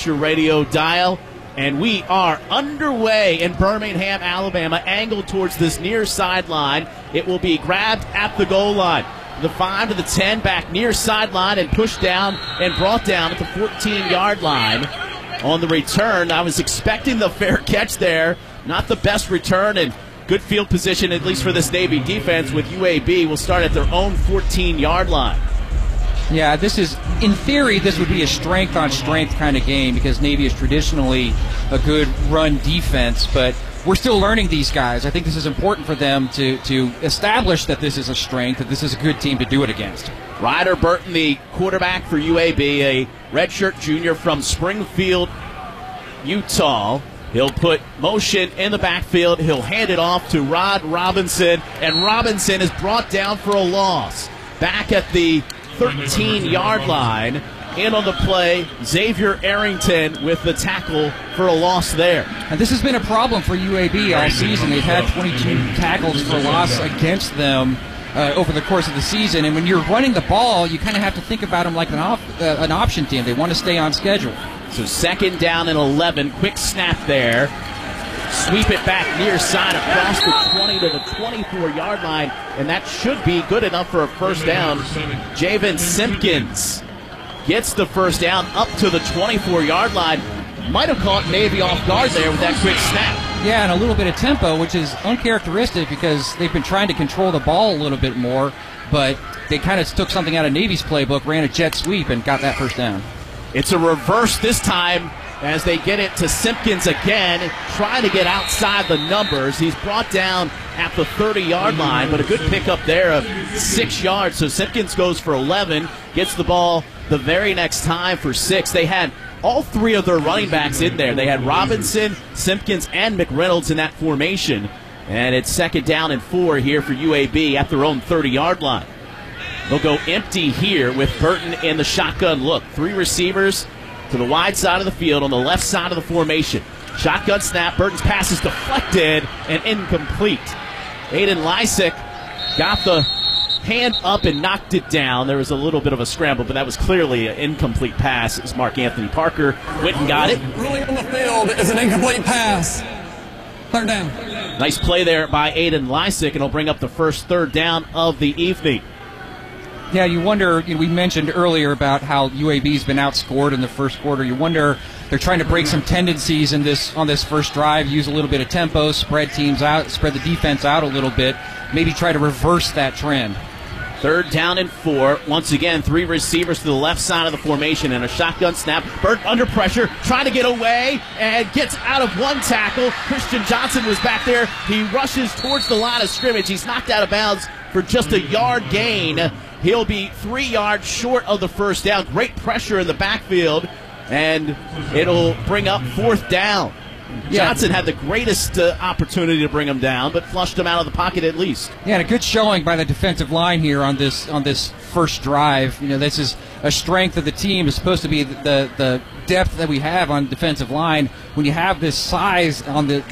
at your radio dial. And we are underway in Birmingham, Alabama, angled towards this near sideline. It will be grabbed at the goal line. The 5 to the 10, back near sideline and pushed down and brought down at the 14-yard line. On the return, I was expecting the fair catch there. Not the best return, and good field position, at least for this Navy defense, with UAB will start at their own 14-yard line. Yeah, this is, in theory, this would be a strength-on-strength kind of game because Navy is traditionally a good run defense, but we're still learning these guys. I think this is important for them to establish that this is a strength, that this is a good team to do it against. Ryder Burton, the quarterback for UAB, a redshirt junior from Springfield, Utah. He'll put motion in the backfield. He'll hand it off to Rod Robinson, and Robinson is brought down for a loss. Back at the 13-yard line. In on the play, Xavier Arrington with the tackle for a loss there. And this has been a problem for UAB all season. They've had 22 tackles for loss against them over the course of the season. And when you're running the ball, you kind of have to think about them like an option team. They want to stay on schedule. So second down and 11. Quick snap there. Sweep it back near side across the 20 to the 24-yard line, and that should be good enough for a first down. Javen Simpkins gets the first down up to the 24-yard line. Might have caught Navy off guard there with that quick snap. Yeah, and a little bit of tempo, which is uncharacteristic because they've been trying to control the ball a little bit more, but they kind of took something out of Navy's playbook, ran a jet sweep, and got that first down. It's a reverse this time as they get it to Simpkins again, trying to get outside the numbers. He's brought down at the 30-yard line, but a good pickup there of 6 yards. So Simpkins goes for 11, gets the ball the very next time for 6. They had all 3 of their running backs in there. They had Robinson, Simpkins, and McReynolds in that formation. And it's second down and 4 here for UAB at their own 30-yard line. They'll go empty here with Burton in the shotgun look. 3 receivers to the wide side of the field on the left side of the formation. Shotgun snap. Burton's pass is deflected and incomplete. Aiden Lysick got the hand up and knocked it down. There was a little bit of a scramble, but that was clearly an incomplete pass as Mark Anthony Parker went and got it. Ruling on the field is an incomplete pass. Third down. Nice play there by Aiden Lysick, and he'll bring up the first third down of the evening. Yeah, you wonder, we mentioned earlier about how UAB's been outscored in the first quarter. You wonder, they're trying to break some tendencies on this first drive, use a little bit of tempo, spread teams out, spread the defense out a little bit, maybe try to reverse that trend. Third down and 4. Once again, 3 receivers to the left side of the formation and a shotgun snap. Burton under pressure, trying to get away, and gets out of one tackle. Christian Johnson was back there. He rushes towards the line of scrimmage. He's knocked out of bounds for just a yard gain. He'll be 3 yards short of the first down. Great pressure in the backfield, and it'll bring up fourth down. Johnson had the greatest opportunity to bring him down, but flushed him out of the pocket at least. Yeah, and a good showing by the defensive line here on this first drive. This is a strength of the team. It's supposed to be the depth that we have on defensive line. When you have this size on the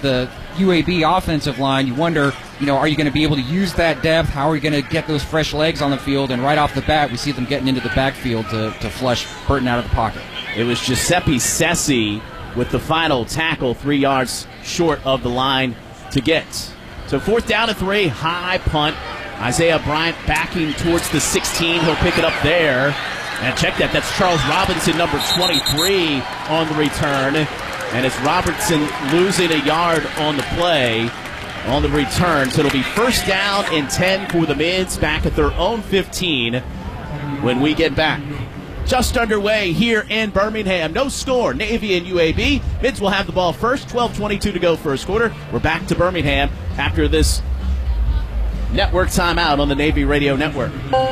UAB offensive line, you wonder, are you going to be able to use that depth? How are you going to get those fresh legs on the field? And right off the bat, we see them getting into the backfield to flush Burton out of the pocket. It was Giuseppe Sessi with the final tackle, 3 yards short of the line to get. So fourth down and 3, high punt. Isaiah Bryant backing towards the 16. He'll pick it up there. And check that. That's Charles Robinson, number 23, on the return. And it's Robertson losing a yard on the play on the return. So it'll be first down and 10 for the Mids back at their own 15 when we get back. Just underway here in Birmingham. No score. Navy and UAB. Mids will have the ball first. 12:22 to go first quarter. We're back to Birmingham after this network timeout on the Navy Radio Network.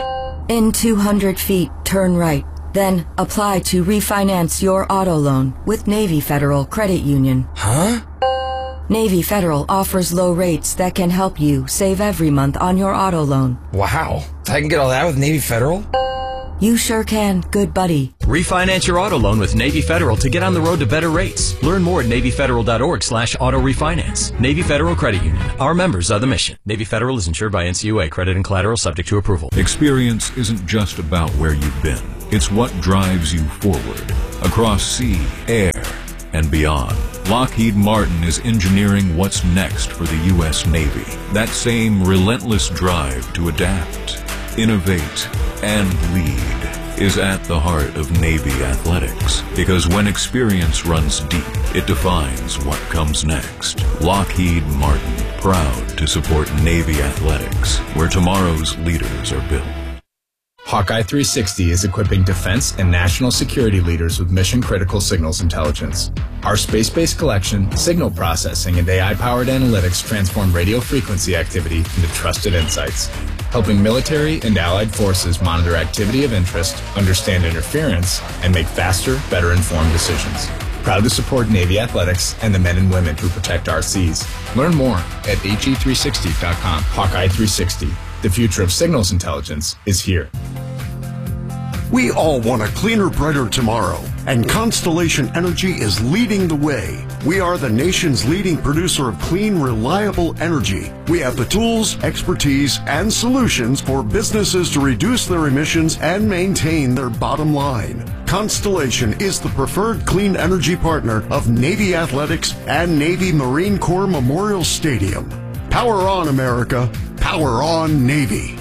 In 200 feet, turn right. Then apply to refinance your auto loan with Navy Federal Credit Union. Huh? Navy Federal offers low rates that can help you save every month on your auto loan. Wow. I can get all that with Navy Federal? You sure can, good buddy. Refinance your auto loan with Navy Federal to get on the road to better rates. Learn more at NavyFederal.org/auto refinance. Navy Federal Credit Union. Our members are the mission. Navy Federal is insured by NCUA. Credit and collateral subject to approval. Experience isn't just about where you've been. It's what drives you forward, across sea, air, and beyond. Lockheed Martin is engineering what's next for the U.S. Navy. That same relentless drive to adapt, innovate, and lead is at the heart of Navy athletics. Because when experience runs deep, it defines what comes next. Lockheed Martin, proud to support Navy athletics, where tomorrow's leaders are built. Hawkeye 360 is equipping defense and national security leaders with mission-critical signals intelligence. Our space-based collection, signal processing, and AI-powered analytics transform radio frequency activity into trusted insights, helping military and allied forces monitor activity of interest, understand interference, and make faster, better-informed decisions. Proud to support Navy athletics and the men and women who protect our seas. Learn more at HE360.com. Hawkeye 360. The future of signals intelligence is here. We all want a cleaner, brighter tomorrow, and Constellation Energy is leading the way. We are the nation's leading producer of clean, reliable energy. We have the tools, expertise, and solutions for businesses to reduce their emissions and maintain their bottom line. Constellation is the preferred clean energy partner of Navy Athletics and Navy Marine Corps Memorial Stadium. Power on, America. Power on, Navy.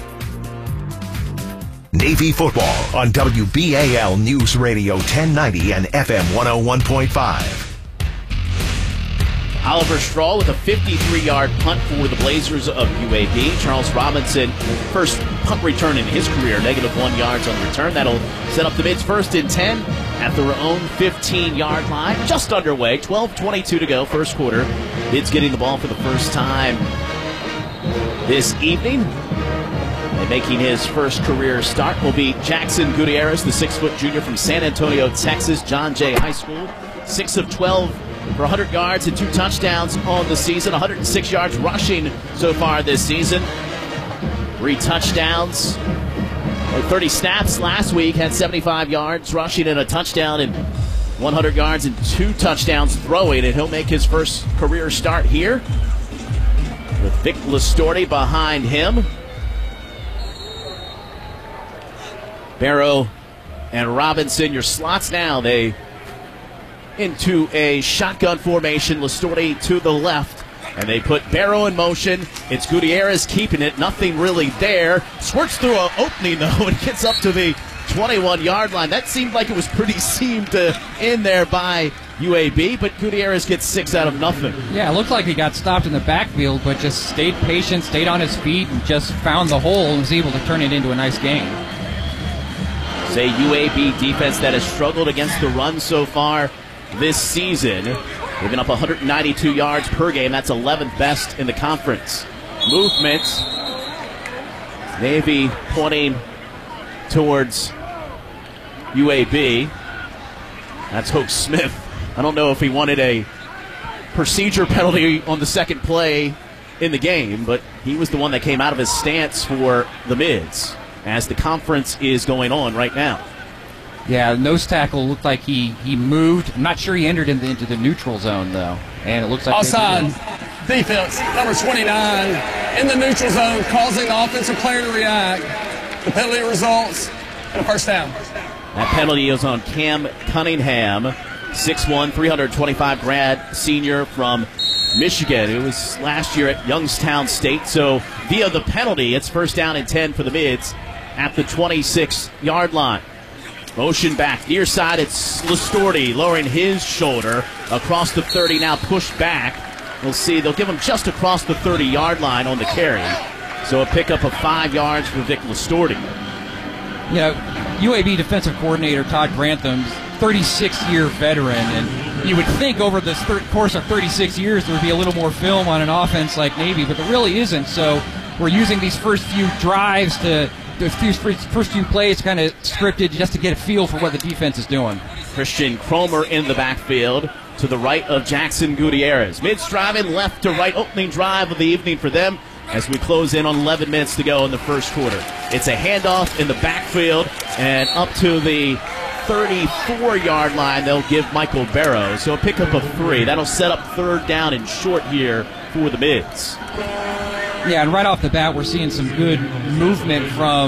Navy football on WBAL News Radio 1090 and FM 101.5. Oliver Straw with a 53-yard punt for the Blazers of UAB. Charles Robinson, first punt return in his career, -1 yards on the return. That'll set up the Mids first and 10 at their own 15-yard line. Just underway, 12:22 to go, first quarter. Mids getting the ball for the first time this evening. And making his first career start will be Jackson Gutierrez, the 6-foot junior from San Antonio, Texas, John Jay High School. 6 of 12 for 100 yards and 2 touchdowns on the season. 106 yards rushing so far this season. 3 touchdowns. 30 snaps last week, had 75 yards rushing and a touchdown, and 100 yards and 2 touchdowns throwing. And he'll make his first career start here with Vic Listorti behind him. Barrow and Robinson, your slots now. They into a shotgun formation. Listorti to the left, and they put Barrow in motion. It's Gutierrez keeping it. Nothing really there. Squirts through an opening, though, and gets up to the 21-yard line. That seemed like it was pretty seamed in there by UAB, but Gutierrez gets 6 out of nothing. Yeah, it looked like he got stopped in the backfield, but just stayed patient, stayed on his feet, and just found the hole and was able to turn it into a nice game. Say UAB defense that has struggled against the run so far this season, giving up 192 yards per game. That's 11th best in the conference. Movement. Navy pointing towards UAB. That's Hoke Smith. I don't know if he wanted a procedure penalty on the second play in the game, but he was the one that came out of his stance for the Mids as the conference is going on right now. Yeah, nose tackle looked like he moved. I'm not sure he entered into the neutral zone, though. And it looks like offside. Defense, number 29, in the neutral zone, causing the offensive player to react. The penalty results in a first down. That penalty is on Cam Cunningham, 6'1", 325 grad senior from Michigan. It was last year at Youngstown State. So via the penalty, it's first down and 10 for the Mids at the 26-yard line. Motion back near side. It's Listorti lowering his shoulder across the 30. Now pushed back. We'll see. They'll give him just across the 30-yard line on the carry. So a pickup of 5 yards for Vic Listorti. You know, UAB defensive coordinator Todd Grantham, 36-year veteran, and you would think over the course of 36 years there would be a little more film on an offense like Navy, but there really isn't. So we're using these first few drives first few plays kind of scripted just to get a feel for what the defense is doing. Christian Cromer in the backfield to the right of Jackson Gutierrez. Mids driving left to right, opening drive of the evening for them as we close in on 11 minutes to go in the first quarter. It's a handoff in the backfield and up to the 34-yard line they'll give Michael Barrow. So a pickup of 3. That'll set up third down and short here for the Mids. Yeah, and right off the bat, we're seeing some good movement from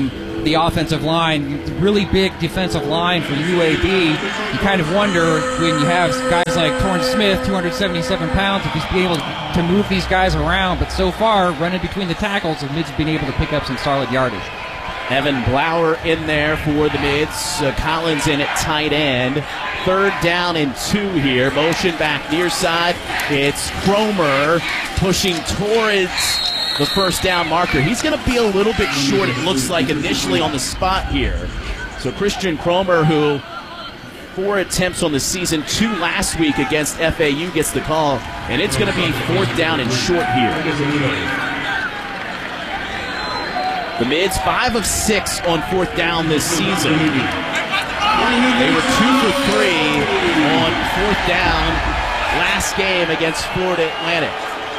the offensive line. Really big defensive line for UAB. You kind of wonder when you have guys like Torrance Smith, 277 pounds, if he's being able to move these guys around. But so far, running between the tackles, the Mids have been able to pick up some solid yardage. Evan Blauer in there for the Mids. Collins in at tight end. 3rd down and 2 here. Motion back near side. It's Cromer pushing towards the first down marker. He's going to be a little bit short, it looks like, initially on the spot here. So Christian Cromer, who 4 attempts on the season, 2 last week against FAU, gets the call, and it's going to be 4th down and short here. The Mids 5 of 6 on 4th down this season. They were 2 for 3 on 4th down last game against Florida Atlantic.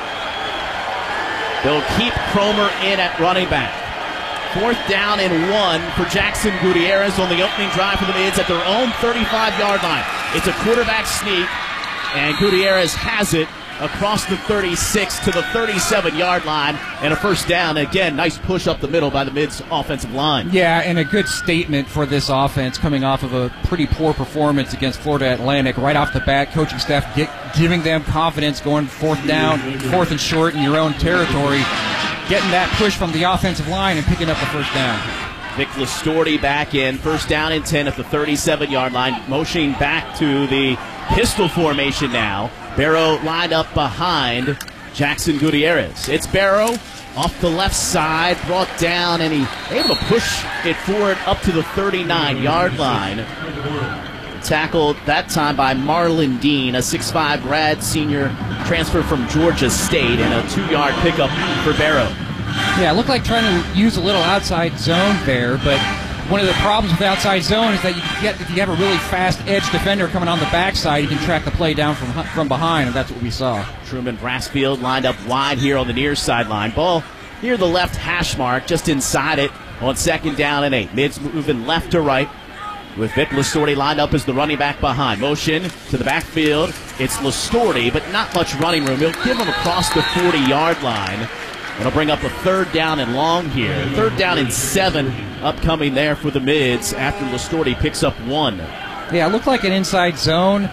They'll keep Cromer in at running back. 4th down and 1 for Jackson Gutierrez on the opening drive for the Mids at their own 35-yard line. It's a quarterback sneak, and Gutierrez has it across the 36 to the 37-yard line, and a first down. Again, nice push up the middle by the Mids offensive line. Yeah, and a good statement for this offense coming off of a pretty poor performance against Florida Atlantic. Right off the bat, coaching staff giving them confidence going 4th down, 4th and short in your own territory, getting that push from the offensive line and picking up the first down. Vic Listorti back in, 1st down and 10 at the 37-yard line, motioning back to the pistol formation now. Barrow lined up behind Jackson Gutierrez. It's Barrow off the left side, brought down, and he able to push it forward up to the 39-yard line. Tackled that time by Marlon Dean, a 6'5" grad senior transfer from Georgia State, and a 2-yard pickup for Barrow. Yeah, it looked like trying to use a little outside zone there, but one of the problems with outside zone is that if you have a really fast edge defender coming on the backside, you can track the play down from behind, and that's what we saw. Truman Brassfield lined up wide here on the near sideline. Ball near the left hash mark, just inside it on 2nd down and 8. Mids moving left to right with Vic Listorti lined up as the running back behind. Motion to the backfield. It's Listorti, but not much running room. He'll give him across the 40-yard line. It'll bring up a 3rd down and long here. 3rd down and 7 upcoming there for the Mids after Listorti picks up 1. Yeah, it looked like an inside zone.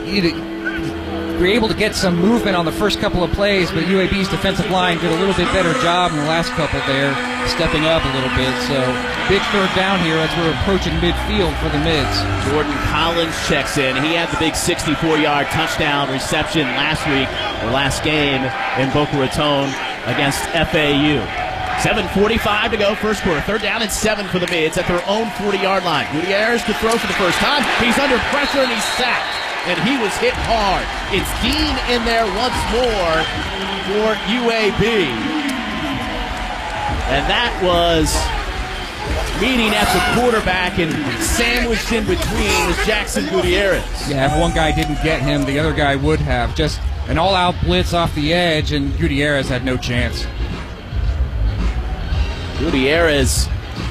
You're able to get some movement on the first couple of plays, but UAB's defensive line did a little bit better job in the last couple there, stepping up a little bit. So big 3rd down here as we're approaching midfield for the Mids. Jordan Collins checks in. He had the big 64-yard touchdown reception last game in Boca Raton against FAU. 7:45 to go, first quarter. 3rd down and 7 for the Mids at their own 40-yard line. Gutierrez to throw for the first time. He's under pressure and he's sacked. And he was hit hard. It's Dean in there once more for UAB. And that was meeting at the quarterback, and sandwiched in between was Jackson Gutierrez. Yeah, if one guy didn't get him, the other guy would have. Just an all-out blitz off the edge, and Gutierrez had no chance. Gutierrez,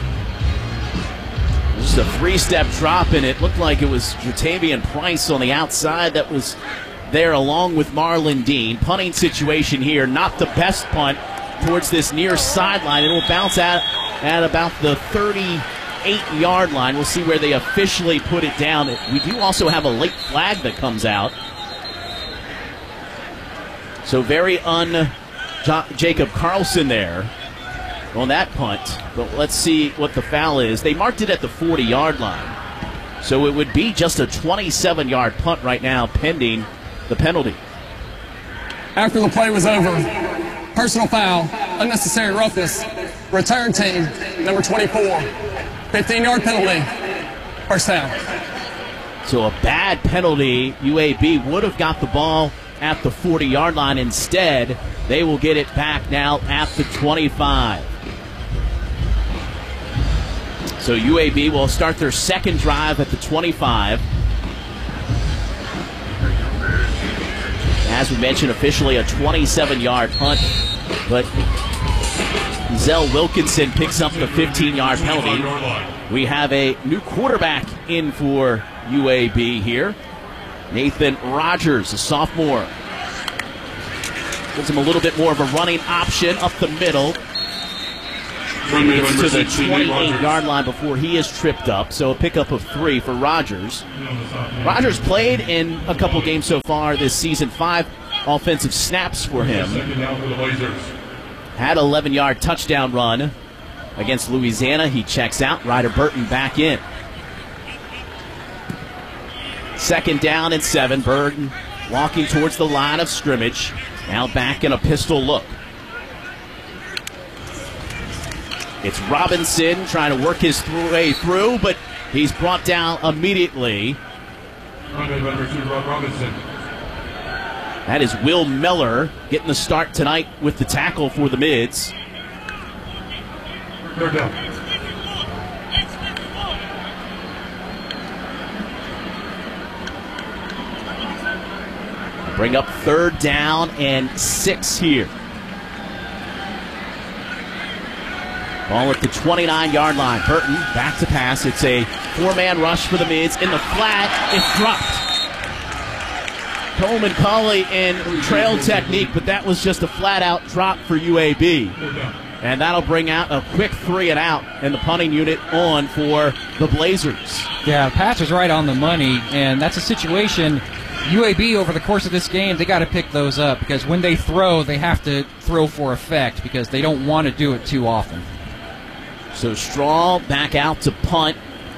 just a 3-step drop, and it looked like it was Jatavian Price on the outside that was there along with Marlon Dean. Punting situation here, not the best punt towards this near sideline. It will bounce out at about the 38-yard line. We'll see where they officially put it down. We do also have a late flag that comes out. So very Jacob Carlson there on that punt. But let's see what the foul is. They marked it at the 40-yard line. So it would be just a 27-yard punt right now pending the penalty. After the play was over, personal foul, unnecessary roughness, return team, number 24, 15-yard penalty, first down. So a bad penalty. UAB would have got the ball at the 40-yard line. Instead, they will get it back now at the 25. So UAB will start their second drive at the 25. As we mentioned, officially a 27-yard punt, but Zell Wilkinson picks up the 15-yard penalty. We have a new quarterback in for UAB here. Nathan Rogers, a sophomore. Gives him a little bit more of a running option up the middle. Gets to the 28-yard line before he is tripped up, so a pickup of 3 for Rogers. Rogers played in a couple games so far this season, 5 offensive snaps for him. Had an 11-yard touchdown run against Louisiana. He checks out. Ryder Burton back in. 2nd down and 7. Burton walking towards the line of scrimmage. Now back in a pistol look. It's Robinson trying to work his way through, but he's brought down immediately. That is Will Miller getting the start tonight with the tackle for the Mids. 3rd down. Bring up 3rd down and 6 here. Ball at the 29-yard line. Burton back to pass. It's a 4-man rush for the Mids. In the flat, it's dropped. Coleman Colley in trail technique, but that was just a flat-out drop for UAB. And that'll bring out a quick 3 and out, and the punting unit on for the Blazers. Yeah, Pat's was right on the money, and that's a situation UAB over the course of this game, they got to pick those up because when they throw, they have to throw for effect because they don't want to do it too often. So Straw back out to punt.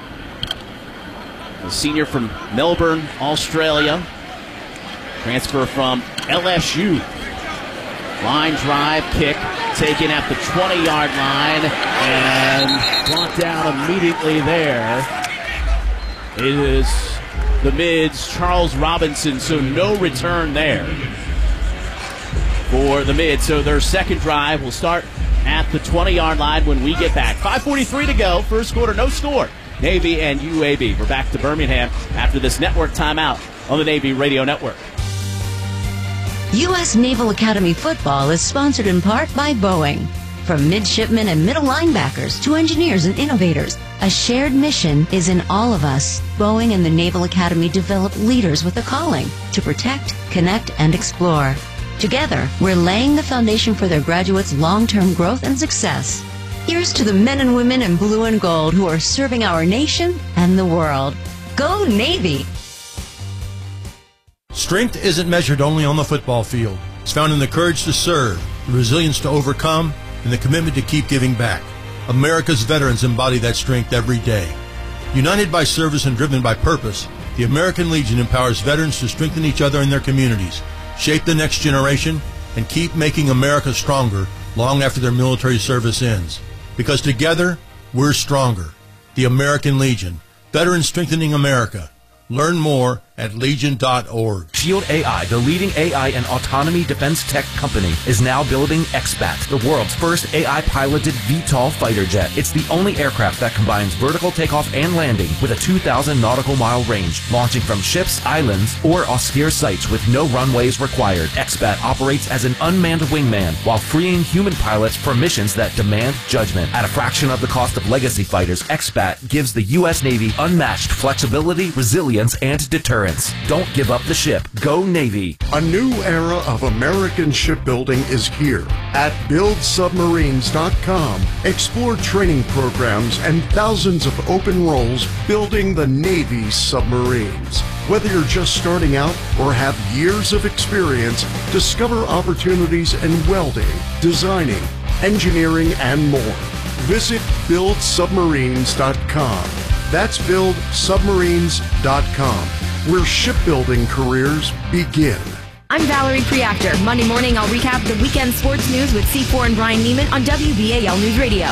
The senior from Melbourne, Australia. Transfer from LSU. Line drive kick taken at the 20-yard line and brought down immediately there. It is the Mids, Charles Robinson, so no return there for the Mids. So their second drive will start at the 20-yard line when we get back. 5:43 to go, first quarter, no score. Navy and UAB. We're back to Birmingham after this network timeout on the Navy Radio Network. U.S. Naval Academy football is sponsored in part by Boeing. From midshipmen and middle linebackers to engineers and innovators, a shared mission is in all of us. Boeing and the Naval Academy develop leaders with a calling to protect, connect, and explore. Together, we're laying the foundation for their graduates' long-term growth and success. Here's to the men and women in blue and gold who are serving our nation and the world. Go Navy! Strength isn't measured only on the football field. It's found in the courage to serve, the resilience to overcome, and the commitment to keep giving back. America's veterans embody that strength every day. United by service and driven by purpose, the American Legion empowers veterans to strengthen each other in their communities, shape the next generation, and keep making America stronger long after their military service ends. Because together, we're stronger. The American Legion. Veterans strengthening America. Learn more at legion.org. Shield AI, the leading AI and autonomy defense tech company, is now building X-Bat, the world's first AI-piloted VTOL fighter jet. It's the only aircraft that combines vertical takeoff and landing with a 2,000 nautical mile range, launching from ships, islands, or austere sites with no runways required. X-Bat operates as an unmanned wingman while freeing human pilots for missions that demand judgment. At a fraction of the cost of legacy fighters, X-Bat gives the U.S. Navy unmatched flexibility, resilience, and deterrence. Don't give up the ship. Go Navy. A new era of American shipbuilding is here. At BuildSubmarines.com, explore training programs and thousands of open roles building the Navy's submarines. Whether you're just starting out or have years of experience, discover opportunities in welding, designing, engineering, and more. Visit BuildSubmarines.com. That's BuildSubmarines.com, where shipbuilding careers begin. I'm Valerie Preactor. Monday morning, I'll recap the weekend sports news with C4 and Brian Neiman on WBAL News Radio.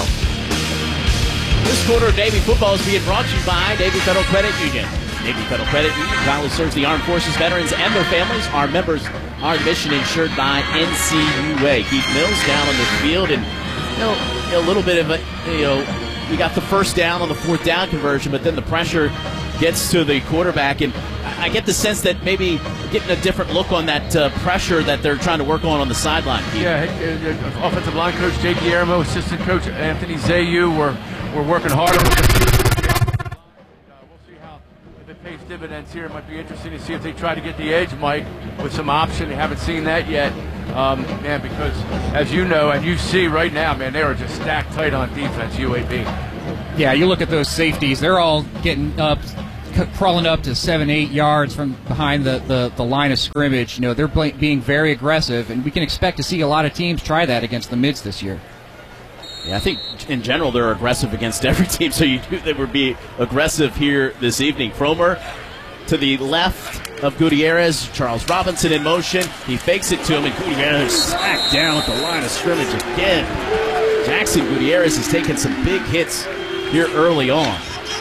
This quarter of Navy football is being brought to you by Navy Federal Credit Union. Navy Federal Credit Union proudly serves the armed forces, veterans, and their families. Our members are the mission insured by NCUA. Keith Mills down on the field, and a little bit of a, we got the first down on the fourth down conversion, but then the pressure gets to the quarterback, and I get the sense that maybe getting a different look on that pressure that they're trying to work on the sideline. Yeah, offensive line coach Jay Guillermo, assistant coach Anthony Zayu were working hard on the we'll see how if it pays dividends here. It might be interesting to see if they try to get the edge, Mike, with some option. They haven't seen that yet. man, because as you know and you see right now, man, they are just stacked tight on defense, UAB. Yeah, you look at those safeties, they're all getting up, crawling up to 7-8 yards from behind the line of scrimmage. You know, they're being very aggressive, and we can expect to see a lot of teams try that against the mids this year. Yeah, I think in general they're aggressive against every team, so you knew they would be aggressive here this evening. Cromer to the left of Gutierrez. Charles Robinson in motion. He fakes it to him, and Gutierrez sacked down at the line of scrimmage again. Jackson Gutierrez has taken some big hits here early on.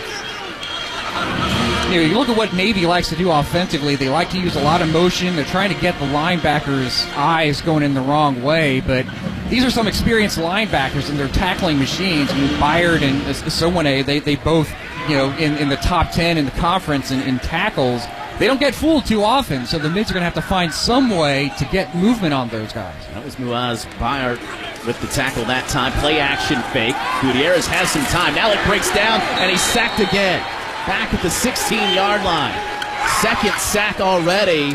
You look at what Navy likes to do offensively. They like to use a lot of motion. They're trying to get the linebackers' eyes going in the wrong way, but these are some experienced linebackers, and they're tackling machines. I mean, Byard and Sowone, they both, you know, in the top 10 in the conference in tackles. They don't get fooled too often, so the mids are going to have to find some way to get movement on those guys. That was Muaz Byard with the tackle that time. Play action fake. Gutierrez has some time. Now it breaks down, and he's sacked again. Back at the 16-yard line. Second sack already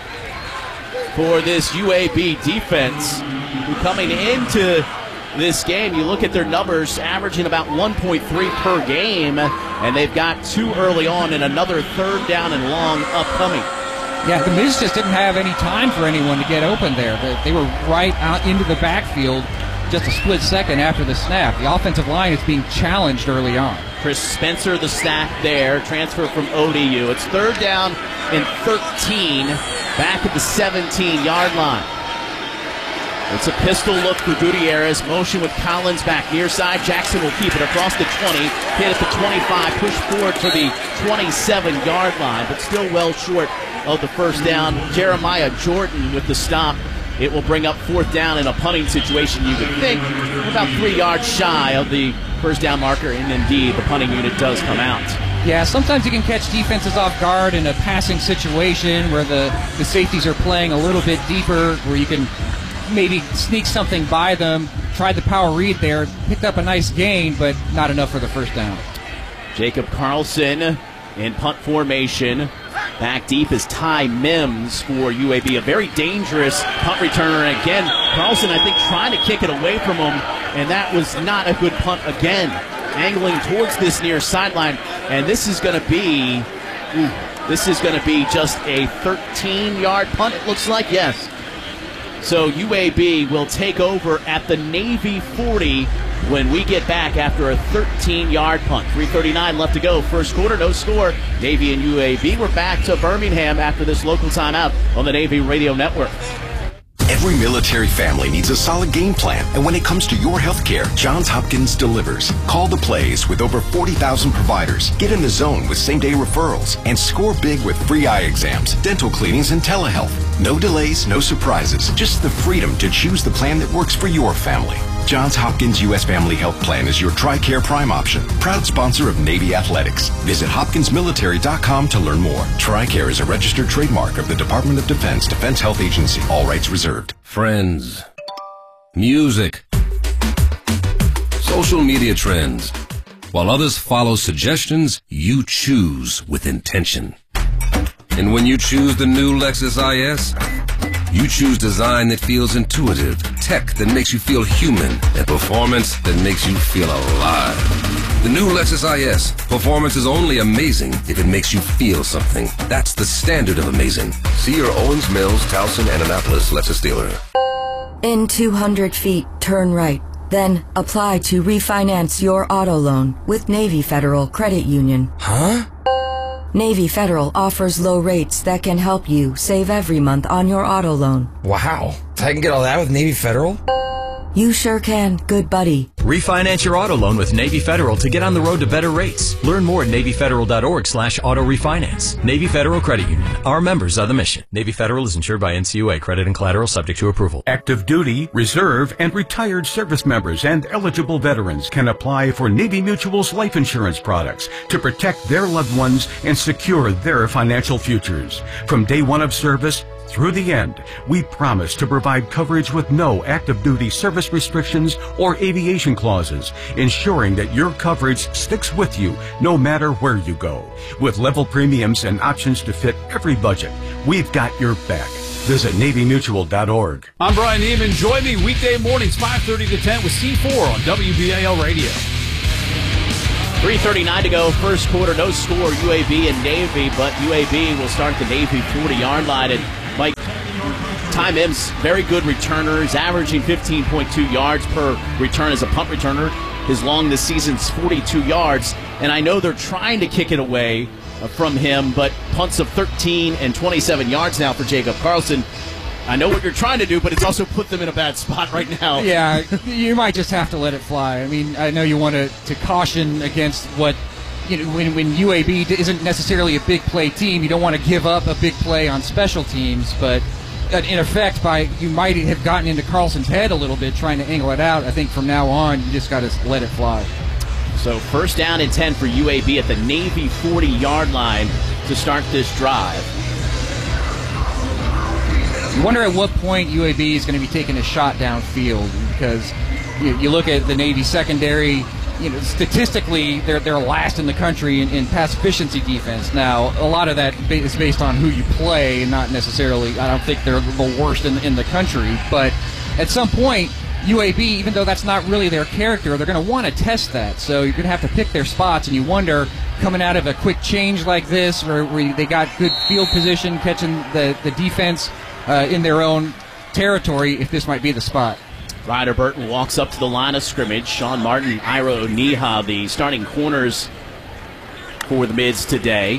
for this UAB defense, who coming into this game, you look at their numbers, averaging about 1.3 per game, and they've got 2 early on and another 3rd down and long upcoming. Yeah, the Miz just didn't have any time for anyone to get open there. They were right out into the backfield just a split second after the snap. The offensive line is being challenged early on. Chris Spencer, the sack there, transfer from ODU. It's 3rd down and 13, back at the 17-yard line. It's a pistol look for Gutierrez. Motion with Collins back near side. Jackson will keep it across the 20. Hit at the 25. Push forward to the 27-yard line, but still well short of the first down. Jeremiah Jordan with the stop. It will bring up 4th down in a punting situation, you would think. About 3 yards shy of the first down marker, and indeed the punting unit does come out. Yeah, sometimes you can catch defenses off guard in a passing situation where the safeties are playing a little bit deeper, where you can maybe sneak something by them. Tried the power read there, picked up a nice gain, but not enough for the first down. Jacob Carlson in punt formation. Back deep is Ty Mims for UAB, a very dangerous punt returner. And again, Carlson, I think, trying to kick it away from him, and that was not a good punt again. Angling towards this near sideline, and this is going to be just a 13-yard punt, it looks like, yes. So UAB will take over at the Navy 40 when we get back after a 13-yard punt. 3:39 left to go. First quarter, no score. Navy and UAB. We're back to Birmingham after this local timeout on the Navy Radio Network. Every military family needs a solid game plan, and when it comes to your health care, Johns Hopkins delivers. Call the plays with over 40,000 providers. Get in the zone with same-day referrals, and score big with free eye exams, dental cleanings, and telehealth. No delays, no surprises, just the freedom to choose the plan that works for your family. Johns Hopkins U.S. Family Health Plan is your TRICARE Prime option. Proud sponsor of Navy Athletics. Visit hopkinsmilitary.com to learn more. TRICARE is a registered trademark of the Department of Defense, Defense Health Agency. All rights reserved. Friends. Music. Social media trends. While others follow suggestions, you choose with intention. And when you choose the new Lexus IS, you choose design that feels intuitive, tech that makes you feel human, and performance that makes you feel alive. The new Lexus IS. Performance is only amazing if it makes you feel something. That's the standard of amazing. See your Owens Mills, Towson, and Annapolis Lexus dealer. In 200 feet, turn right. Then apply to refinance your auto loan with Navy Federal Credit Union. Huh? Navy Federal offers low rates that can help you save every month on your auto loan. Wow. I can get all that with Navy Federal? You sure can, good buddy. Refinance your auto loan with Navy Federal to get on the road to better rates. Learn more at NavyFederal.org/auto refinance. Navy Federal Credit Union. Our members are the mission. Navy Federal is insured by NCUA. Credit and collateral subject to approval. Active duty, reserve, and retired service members and eligible veterans can apply for Navy Mutual's life insurance products to protect their loved ones and secure their financial futures. From day one of service through the end, we promise to provide coverage with no active duty service restrictions or aviation clauses, ensuring that your coverage sticks with you no matter where you go. With level premiums and options to fit every budget, we've got your back. Visit NavyMutual.org. I'm Brian Neiman. Join me weekday mornings, 5:30 to 10 with C4 on WBAL Radio. 3:39 to go, first quarter, no score, UAB and Navy, but UAB will start at the Navy 40-yard line. And Mike, Ty Mims, very good returner. He's averaging 15.2 yards per return as a punt returner. His long this season's 42 yards. And I know they're trying to kick it away from him, but punts of 13 and 27 yards now for Jacob Carlson. I know what you're trying to do, but it's also put them in a bad spot right now. Yeah, you might just have to let it fly. I mean, I know you want to caution against what, you know, when UAB isn't necessarily a big play team, you don't want to give up a big play on special teams, but in effect, you might have gotten into Carlson's head a little bit trying to angle it out. I think from now on, you just got to let it fly. So first down and 10 for UAB at the Navy 40-yard line to start this drive. You wonder at what point UAB is going to be taking a shot downfield, because you look at the Navy secondary. You know, statistically, they're last in the country in pass efficiency defense. Now, a lot of that is based on who you play, and not necessarily. I don't think they're the worst in the country, but at some point, UAB, even though that's not really their character, they're going to want to test that. So you're going to have to pick their spots, and you wonder, coming out of a quick change like this, where they got good field position, catching the defense in their own territory, if this might be the spot. Ryder Burton walks up to the line of scrimmage. Sean Martin, Ira Oniha, the starting corners for the Mids today.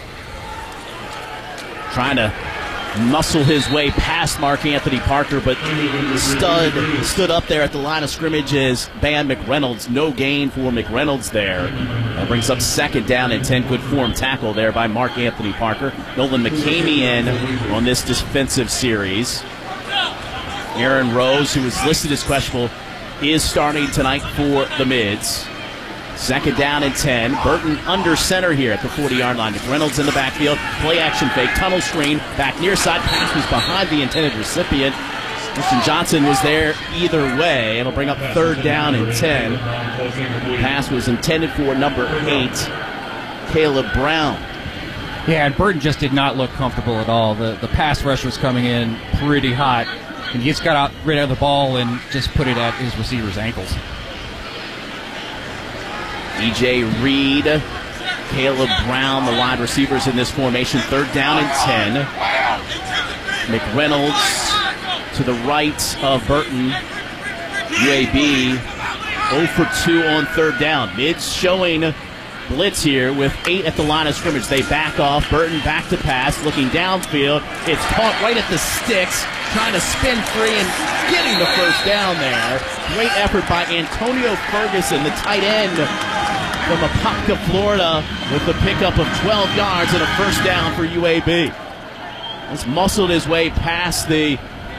Trying to muscle his way past Mark Anthony Parker, but stood up there at the line of scrimmage is Van McReynolds. No gain for McReynolds there. That brings up second down and 10. Good form tackle there by Mark Anthony Parker. Nolan McCamey in on this defensive series. Aaron Rose, who is listed as questionable, is starting tonight for the Mids. Second down and 10. Burton under center here at the 40-yard line. McReynolds in the backfield. Play action fake. Tunnel screen. Back near side. Pass was behind the intended recipient. Christian Johnson was there either way. It'll bring up third down and 10. Pass was intended for number 8, Caleb Brown. Yeah, and Burton just did not look comfortable at all. The pass rush was coming in pretty hot. And he just got rid of the ball and just put it at his receiver's ankles. E.J. Reed, Caleb Brown, the wide receivers in this formation. Third down and 10. McReynolds to the right of Burton. UAB 0 for 2 on third down. Mids showing blitz here with 8 at the line of scrimmage. They back off. Burton back to pass, looking downfield. It's caught right at the sticks, trying to spin free and getting the first down there. Great effort by Antonio Ferguson, the tight end from Apopka, Florida, with the pickup of 12 yards and a first down for UAB. He's muscled his way past the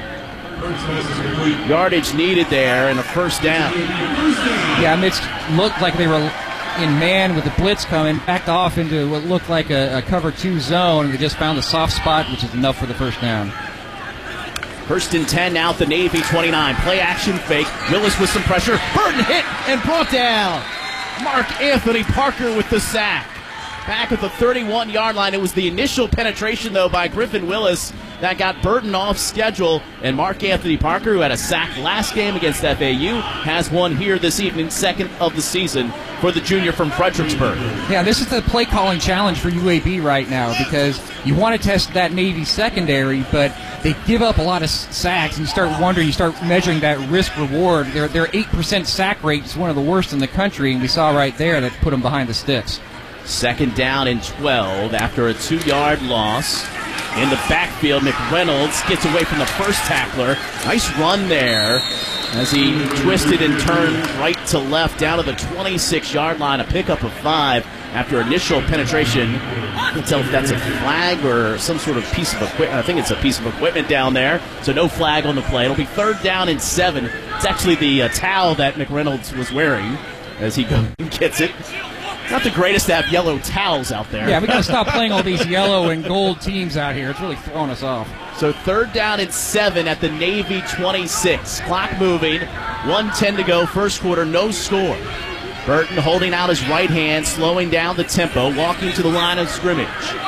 yardage needed there and a first down. Yeah, Mitch looked like they were in man with the blitz coming, backed off into what looked like a cover 2 zone, and they just found a soft spot, which is enough for the first down. First and 10 now at the Navy 29. Play action fake. Willis with some pressure. Burton hit and brought down. Mark Anthony Parker with the sack. Back at the 31-yard line. It was the initial penetration, though, by Griffin Willis that got Burton off schedule. And Mark Anthony Parker, who had a sack last game against FAU, has one here this evening, second of the season for the junior from Fredericksburg. Yeah, this is the play calling challenge for UAB right now, because you want to test that Navy secondary, but they give up a lot of sacks, and you start wondering, you start measuring that risk reward. Their 8% sack rate is one of the worst in the country, and we saw right there that put them behind the sticks. Second down and 12 after a 2-yard loss. In the backfield, McReynolds gets away from the first tackler. Nice run there as he twisted and turned right to left down to the 26-yard line. A pickup of 5 after initial penetration. I can't tell if that's a flag or some sort of piece of equipment. I think it's a piece of equipment down there. So no flag on the play. It'll be third down and 7. It's actually the towel that McReynolds was wearing as he gets it. Not the greatest to have yellow towels out there. Yeah, we got to stop playing all these yellow and gold teams out here. It's really throwing us off. So third down and 7 at the Navy 26. Clock moving. 1:10 to go. First quarter, no score. Burton holding out his right hand, slowing down the tempo, walking to the line of scrimmage.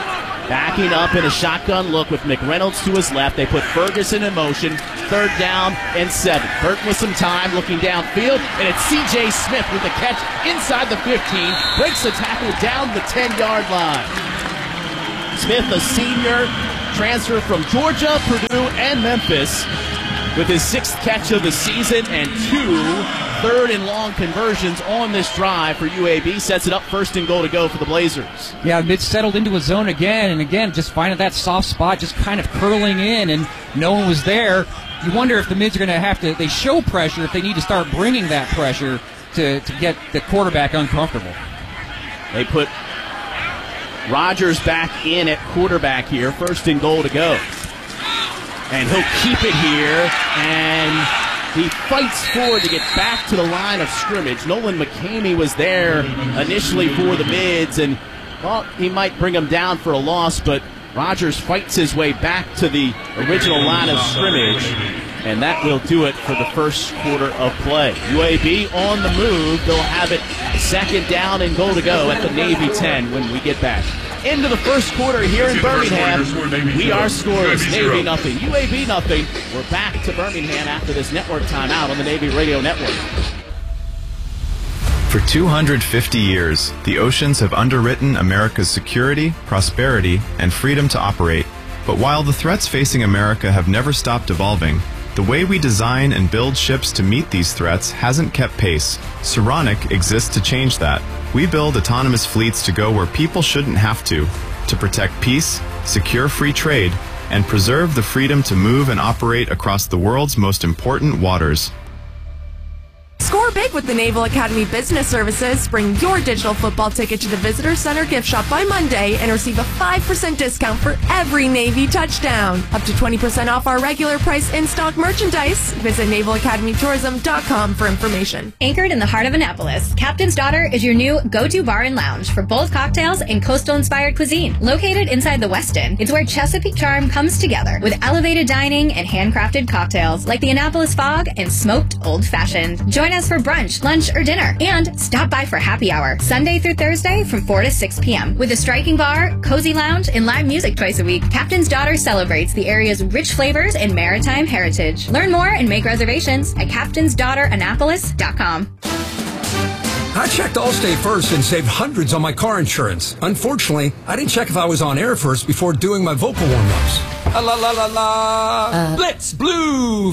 Backing up in a shotgun look with McReynolds to his left. They put Ferguson in motion. 3rd down and 7. Burton with some time looking downfield, and it's C.J. Smith with the catch inside the 15. Breaks the tackle down the 10-yard line. Smith, a senior, transfer from Georgia, Purdue, and Memphis, with his 6th catch of the season and 2 3rd and long conversions on this drive for UAB. Sets it up 1st and goal to go for the Blazers. Yeah, Mids settled into a zone again, and again, just finding that soft spot, just kind of curling in, and no one was there. You wonder if the Mids are going to have to, they show pressure if they need to start bringing that pressure to get the quarterback uncomfortable. They put Rogers back in at quarterback here. 1st and goal to go. And he'll keep it here, and he fights forward to get back to the line of scrimmage. Nolan McCamey was there initially for the Mids, and thought he might bring him down for a loss, but Rogers fights his way back to the original line of scrimmage, and that will do it for the first quarter of play. UAB on the move. They'll have it 2nd down and goal to go at the Navy 10 when we get back. Into the first quarter here in Birmingham. We are scoreless. Navy nothing. UAB nothing. We're back to Birmingham after this network timeout on the Navy Radio Network. For 250 years, the oceans have underwritten America's security, prosperity, and freedom to operate. But while the threats facing America have never stopped evolving, the way we design and build ships to meet these threats hasn't kept pace. Saronic exists to change that. We build autonomous fleets to go where people shouldn't have to protect peace, secure free trade, and preserve the freedom to move and operate across the world's most important waters. Score big with the Naval Academy Business Services. Bring your digital football ticket to the Visitor Center gift shop by Monday and receive a 5% discount for every Navy touchdown. Up to 20% off our regular price in-stock merchandise. Visit NavalAcademyTourism.com for information. Anchored in the heart of Annapolis, Captain's Daughter is your new go-to bar and lounge for bold cocktails and coastal-inspired cuisine. Located inside the Westin, it's where Chesapeake charm comes together with elevated dining and handcrafted cocktails like the Annapolis Fog and smoked Old Fashioned. Join us for brunch, lunch, or dinner, and stop by for happy hour, Sunday through Thursday from 4 to 6 p.m. With a striking bar, cozy lounge, and live music twice a week, Captain's Daughter celebrates the area's rich flavors and maritime heritage. Learn more and make reservations at captainsdaughterAnnapolis.com. I checked Allstate first and saved hundreds on my car insurance. Unfortunately, I didn't check if I was on air first before doing my vocal warm-ups. La la la la. Blitz Blue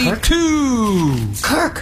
42. Kirk.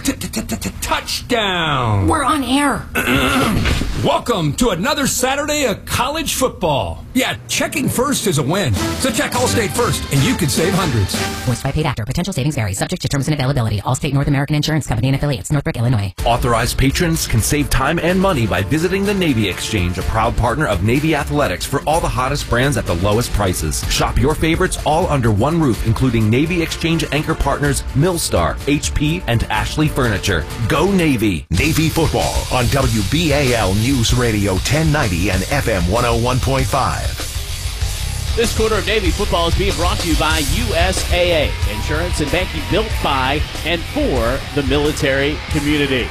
Touchdown. We're on air. Welcome to another Saturday of college football. Yeah, checking first is a win. So check Allstate first, and you could save hundreds. Voiced by paid actor. Potential savings vary. Subject to terms and availability. Allstate North American Insurance Company and affiliates. Northbrook, Illinois. Authorized patrons can save time and money by visiting the Navy Exchange, a proud partner of Navy Athletics, for all the hottest brands at the lowest prices. Shop your favorites all under one roof, including Navy Exchange anchor partners Millstar, HP, and Ashley Furniture. Go Navy! Navy football on WBAL News Radio 1090 and FM 101.5. This quarter of Navy football is being brought to you by USAA, insurance and banking built by and for the military community.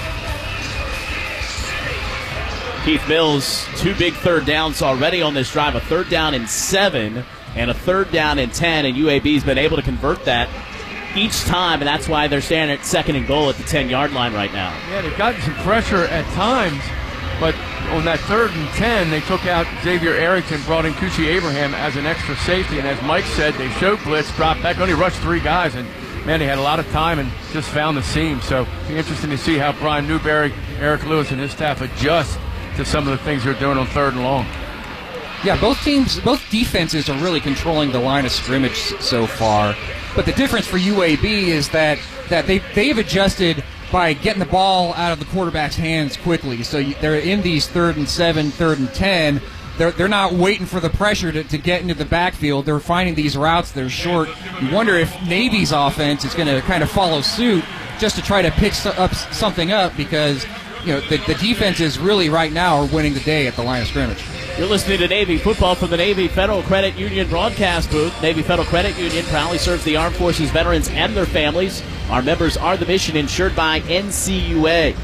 Keith Mills, 2 big 3rd downs already on this drive, a 3rd down and 7 and a 3rd down and 10, and UAB's been able to convert that each time, and that's why they're standing at 2nd and goal at the 10-yard line right now. Yeah, they've gotten some pressure at times, but on that 3rd and 10, they took out Xavier Arrington, brought in Kushi Abraham as an extra safety, and as Mike said, they showed blitz, dropped back, only rushed 3 guys, and man, they had a lot of time and just found the seam. So it'll be interesting to see how Brian Newberry, Eric Lewis, and his staff adjust to some of the things they're doing on 3rd and long. Yeah, both defenses are really controlling the line of scrimmage so far. But the difference for UAB is that they've adjusted by getting the ball out of the quarterback's hands quickly. So they're in these 3rd and 7, 3rd and 10. They're not waiting for the pressure to get into the backfield. They're finding these routes that are short. You wonder if Navy's offense is going to kind of follow suit just to try to pick something up, because the defenses really right now are winning the day at the line of scrimmage. You're listening to Navy football from the Navy Federal Credit Union broadcast booth. Navy Federal Credit Union proudly serves the Armed Forces veterans and their families. Our members are the mission, insured by NCUA.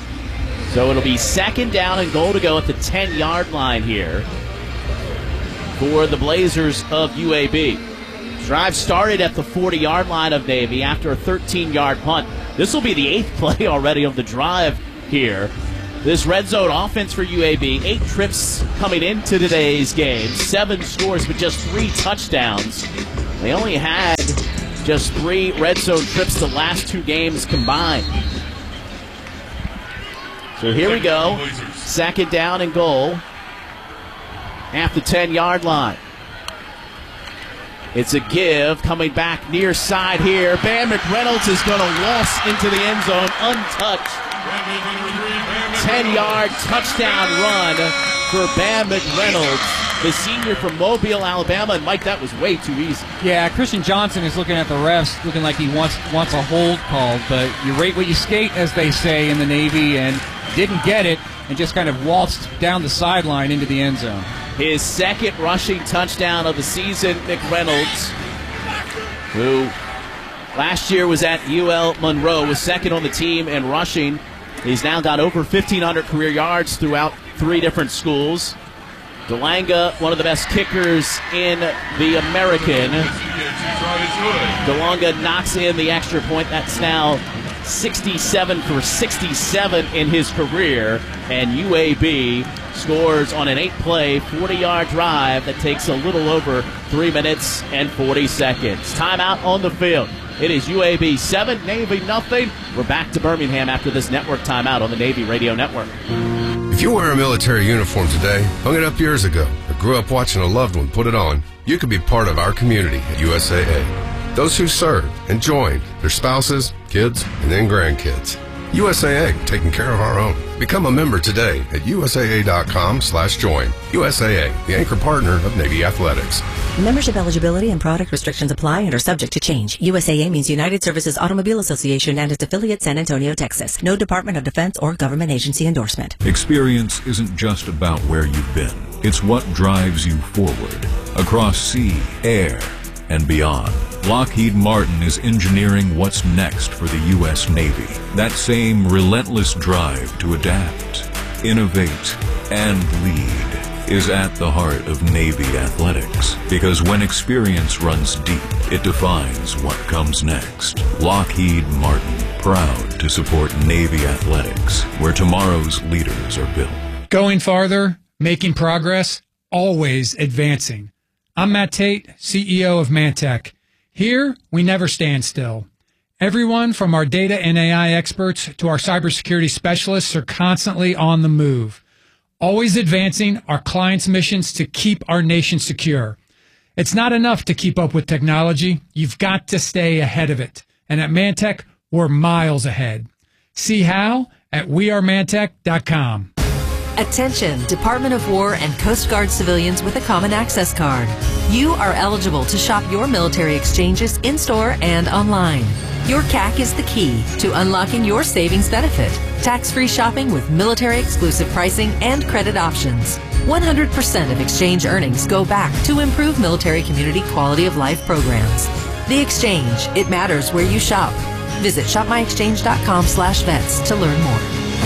So it'll be 2nd down and goal to go at the 10-yard line here. for the Blazers of UAB. Drive started at the 40-yard line of Navy after a 13-yard punt. This will be the 8th play already of the drive here. This red zone offense for UAB, 8 trips coming into today's game, 7 scores but just 3 touchdowns. They only had just 3 red zone trips the last 2 games combined. So here we go, 2nd down and goal at the 10-yard line. It's a give, coming back near side here. Bam McReynolds is going to waltz into the end zone untouched. 10-yard touchdown run for Bam McReynolds, the senior from Mobile, Alabama. And Mike, that was way too easy. Yeah, Christian Johnson is looking at the refs, looking like he wants a hold called, but you rate what you skate, as they say in the Navy, and didn't get it, and just kind of waltzed down the sideline into the end zone. His 2nd rushing touchdown of the season, McReynolds, who last year was at UL Monroe, was 2nd on the team in rushing. He's now got over 1,500 career yards throughout 3 different schools. Delanga, one of the best kickers in the American. Delanga knocks in the extra point. That's now 67 for 67 in his career. And UAB scores on an 8-play, 40-yard drive that takes a little over 3 minutes and 40 seconds. Timeout on the field. It is UAB 7, Navy nothing. We're back to Birmingham after this network timeout on the Navy Radio Network. If you wear a military uniform today, hung it up years ago, or grew up watching a loved one put it on, you can be part of our community at USAA. Those who served and joined, their spouses, kids, and then grandkids. USAA, taking care of our own. Become a member today at USAA.com/join. USAA, the anchor partner of Navy Athletics. Membership eligibility and product restrictions apply and are subject to change. USAA means United Services Automobile Association and its affiliate San Antonio, Texas. No Department of Defense or government agency endorsement. Experience isn't just about where you've been. It's what drives you forward. Across sea, air, and beyond. Lockheed Martin is engineering what's next for the U.S. Navy. That same relentless drive to adapt, innovate, and lead is at the heart of Navy athletics. Because when experience runs deep, it defines what comes next. Lockheed Martin, proud to support Navy athletics, where tomorrow's leaders are built. Going farther, making progress, always advancing. I'm Matt Tate, CEO of Mantech. Here, we never stand still. Everyone from our data and AI experts to our cybersecurity specialists are constantly on the move, always advancing our clients' missions to keep our nation secure. It's not enough to keep up with technology. You've got to stay ahead of it. And at Mantech, we're miles ahead. See how at wearemantech.com. Attention, Department of War and Coast Guard civilians with a Common Access Card. You are eligible to shop your military exchanges in-store and online. Your CAC is the key to unlocking your savings benefit. Tax-free shopping with military-exclusive pricing and credit options. 100% of exchange earnings go back to improve military community quality of life programs. The Exchange, it matters where you shop. Visit shopmyexchange.com/vets to learn more.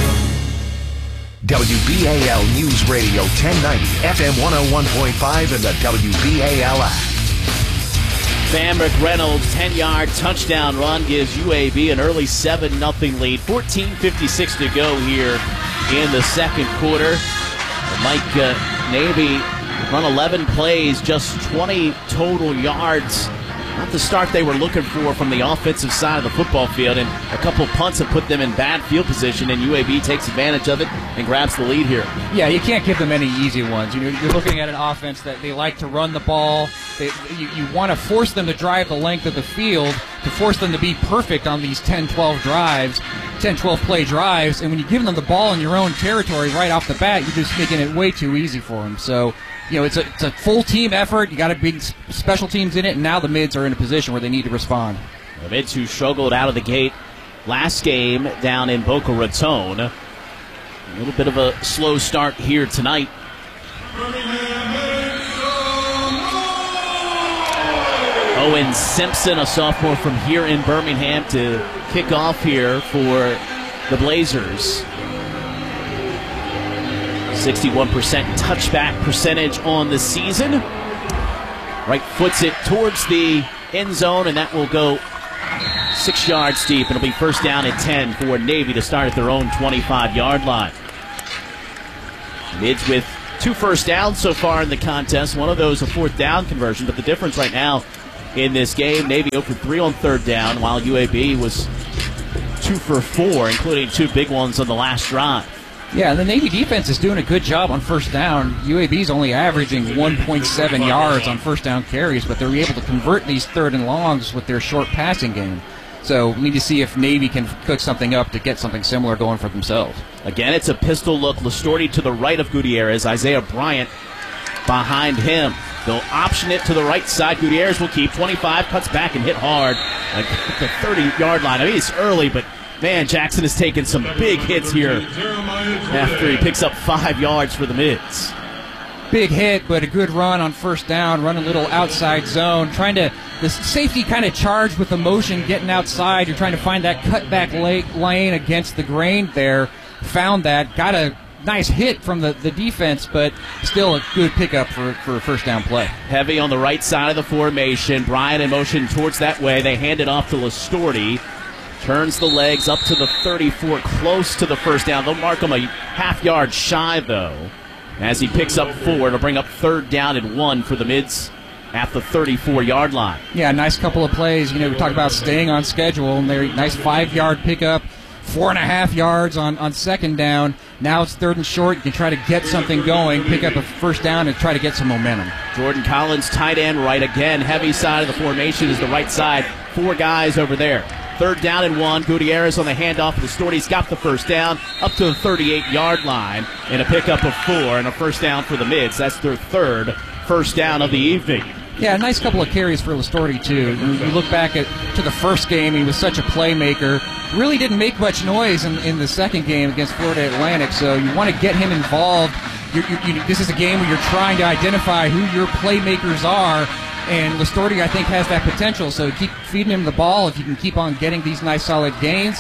WBAL News Radio 1090, FM 101.5, and the WBAL app. Bam McReynolds' 10-yard touchdown run gives UAB an early 7-0 lead. 14:56 to go here in the second quarter. Mike, Navy run 11 plays, just 20 total yards. Not the start they were looking for from the offensive side of the football field, and a couple punts have put them in bad field position, and UAB takes advantage of it and grabs the lead here. Yeah, you can't give them any easy ones. You're looking at an offense that they like to run the ball. You want to force them to drive the length of the field, to force them to be perfect on these 10-12 drives, 10-12 play drives, and when you give them the ball in your own territory right off the bat, you're just making it way too easy for them. So, it's a full team effort. You got to bring special teams in it, and now the mids are in a position where they need to respond. The mids who struggled out of the gate last game down in Boca Raton. A little bit of a slow start here tonight. Owen Simpson, a sophomore from here in Birmingham, to kick off here for the Blazers. 61% touchback percentage on the season. Right foots it towards the end zone, and that will go 6 yards deep. It'll be first down and 10 for Navy to start at their own 25-yard line. Mids with 2 first downs so far in the contest. One of those a 4th down conversion, but the difference right now in this game, Navy 0 for 3 on 3rd down, while UAB was 2 for 4, including 2 big ones on the last drive. Yeah, the Navy defense is doing a good job on first down. UAB's only averaging 1.7 yards on first down carries, but they're able to convert these 3rd and longs with their short passing game. So we need to see if Navy can cook something up to get something similar going for themselves. Again, it's a pistol look. Lastorti to the right of Gutierrez. Isaiah Bryant behind him. They'll option it to the right side. Gutierrez will keep 25, cuts back and hit hard at the 30-yard line. I mean, it's early, but man, Jackson has taken some big hits here after he picks up 5 yards for the Mids. Big hit, but a good run on first down, run a little outside zone. The safety kind of charged with the motion, getting outside. You're trying to find that cutback lane against the grain there. Found that, got a nice hit from the defense, but still a good pickup for a first down play. Heavy on the right side of the formation. Bryant in motion towards that way. They hand it off to Lastorti. Turns the legs up to the 34, close to the first down. They'll mark him a half yard shy, though, as he picks up 4. It'll bring up 3rd down and 1 for the Mids at the 34-yard line. Yeah, nice couple of plays. We talk about staying on schedule, and they're nice 5-yard pickup, 4.5 yards on 2nd down. Now it's 3rd and short. You can try to get something going, pick up a first down, and try to get some momentum. Jordan Collins, tight end right again. Heavy side of the formation is the right side. 4 guys over there. 3rd down and 1. Gutierrez on the handoff. Lastorti's got the first down up to the 38-yard line, and a pickup of 4 and a first down for the Mids. That's their 3rd first down of the evening. Yeah, a nice couple of carries for Lastorti, too. You look back to the first game, he was such a playmaker. Really didn't make much noise in the second game against Florida Atlantic, so you want to get him involved. This is a game where you're trying to identify who your playmakers are, and Lastorti, I think, has that potential, so keep feeding him the ball. If you can keep on getting these nice, solid gains,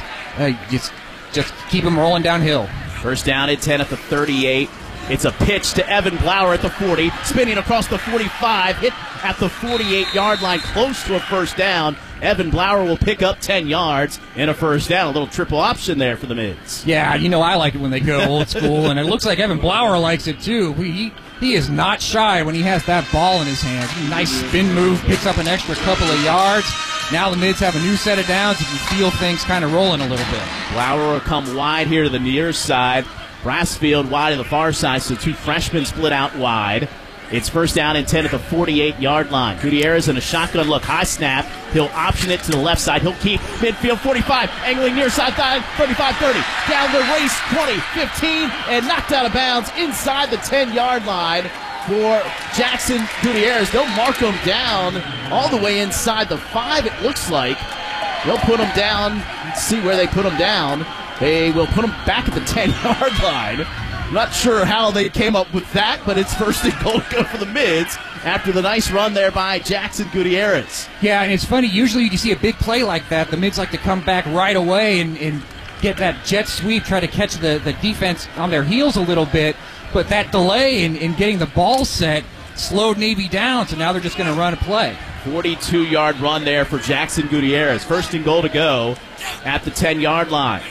just keep him rolling downhill. First down at 10 at the 38. It's a pitch to Evan Blauer at the 40, spinning across the 45, hit at the 48-yard line, close to a first down. Evan Blauer will pick up 10 yards and a first down. A little triple option there for the Mids. Yeah, I like it when they go old school, and it looks like Evan Blauer likes it too. He is not shy when he has that ball in his hands. Nice spin move, picks up an extra couple of yards. Now the Mids have a new set of downs. You can feel things kind of rolling a little bit. Blauer will come wide here to the near side. Brassfield wide to the far side, so 2 freshmen split out wide. It's first down and 10 at the 48-yard line. Gutierrez in a shotgun look, high snap. He'll option it to the left side. He'll keep midfield 45, angling near side, 35-30. Down the race, 20, 15, and knocked out of bounds inside the 10-yard line for Jackson Gutierrez. They'll mark him down all the way inside the 5, it looks like. They'll put him down. Let's see where they put him down. They will put him back at the 10-yard line. Not sure how they came up with that, but it's first and goal to go for the Mids after the nice run there by Jackson Gutierrez. Yeah, and it's funny. Usually you see a big play like that, the Mids like to come back right away and get that jet sweep, try to catch the defense on their heels a little bit. But that delay in getting the ball set slowed Navy down, so now they're just going to run a play. 42-yard run there for Jackson Gutierrez. First and goal to go at the 10-yard line.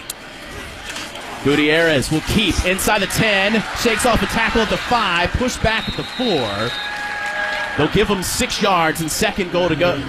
Gutierrez will keep inside the 10, shakes off a tackle at the 5, push back at the 4. They'll give him 6 yards and second and goal to go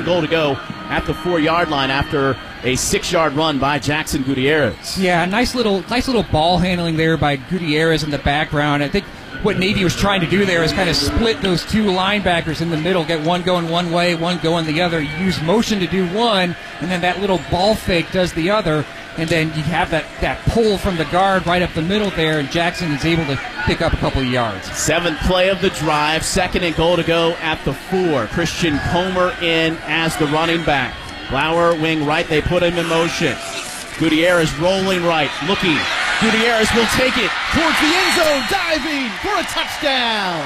at the 4-yard line after a 6-yard run by Jackson Gutierrez. Yeah, nice little ball handling there by Gutierrez in the background. I think what Navy was trying to do there is kind of split those 2 linebackers in the middle, get one going one way, one going the other. You use motion to do one, and then that little ball fake does the other. And then you have that pull from the guard right up the middle there, and Jackson is able to pick up a couple of yards. 7th play of the drive, second and goal to go at the 4. Christian Comer in as the running back. Blauer wing right, they put him in motion. Gutierrez rolling right, looking. Gutierrez will take it towards the end zone, diving for a touchdown.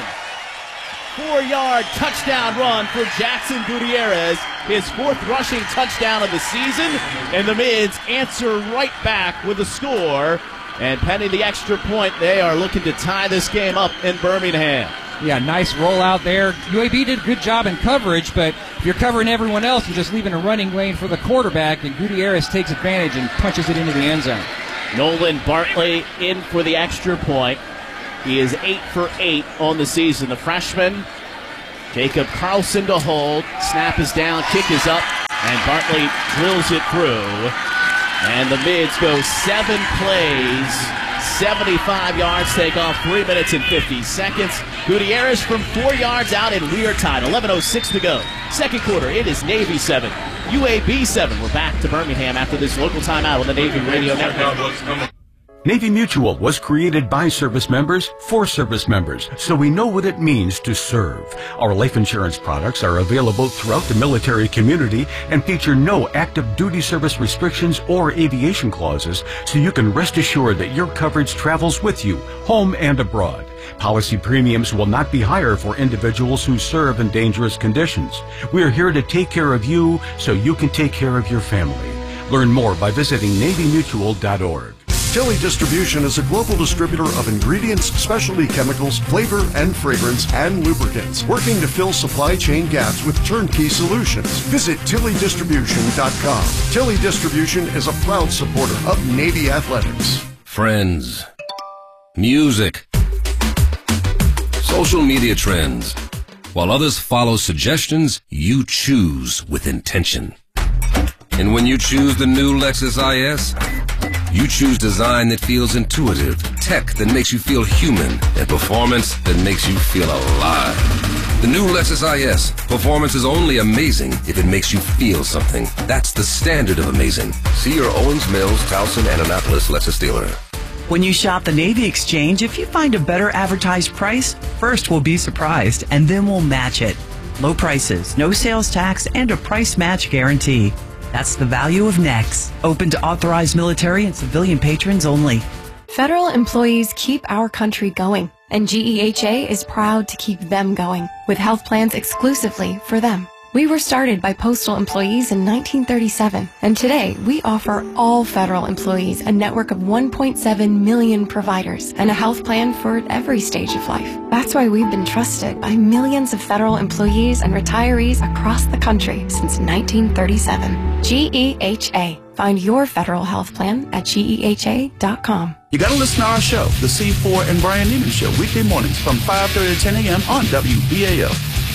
4-yard touchdown run for Jackson Gutierrez, his 4th rushing touchdown of the season, and the Mids answer right back with a score. And pending the extra point, they are looking to tie this game up in Birmingham. Yeah, nice rollout there. UAB did a good job in coverage, but if you're covering everyone else, you're just leaving a running lane for the quarterback, and Gutierrez takes advantage and punches it into the end zone. Nolan Bartley in for the extra point. He is 8 for 8 on the season. The freshman, Jacob Carlson to hold. Snap is down, kick is up, and Bartley drills it through. And the Mids go 7 plays, 75 yards, take off 3 minutes and 50 seconds. Gutierrez from 4 yards out, and we are tied. 11:06 to go. Second quarter, it is Navy 7, UAB 7. We're back to Birmingham after this local timeout on the Navy Radio Network. Navy Mutual was created by service members for service members, so we know what it means to serve. Our life insurance products are available throughout the military community and feature no active duty service restrictions or aviation clauses, so you can rest assured that your coverage travels with you, home and abroad. Policy premiums will not be higher for individuals who serve in dangerous conditions. We are here to take care of you so you can take care of your family. Learn more by visiting NavyMutual.org. Tilly Distribution is a global distributor of ingredients, specialty chemicals, flavor and fragrance, and lubricants, working to fill supply chain gaps with turnkey solutions. Visit TillyDistribution.com. Tilly Distribution is a proud supporter of Navy Athletics. Friends. Music. Social media trends. While others follow suggestions, you choose with intention. And when you choose the new Lexus IS, you choose design that feels intuitive, tech that makes you feel human, and performance that makes you feel alive. The new Lexus IS. Performance is only amazing if it makes you feel something. That's the standard of amazing. See your Owens Mills, Towson, and Annapolis Lexus dealer. When you shop the Navy Exchange, if you find a better advertised price, first we'll be surprised, and then we'll match it. Low prices, no sales tax, and a price match guarantee. That's the value of NEX. Open to authorized military and civilian patrons only. Federal employees keep our country going, and GEHA is proud to keep them going with health plans exclusively for them. We were started by postal employees in 1937, and today we offer all federal employees a network of 1.7 million providers and a health plan for every stage of life. That's why we've been trusted by millions of federal employees and retirees across the country since 1937. GEHA. Find your federal health plan at GEHA.com. You got to listen to our show, The C4 and Brian Neiman Show, weekday mornings from 5:30 to 10 a.m. on WBAL.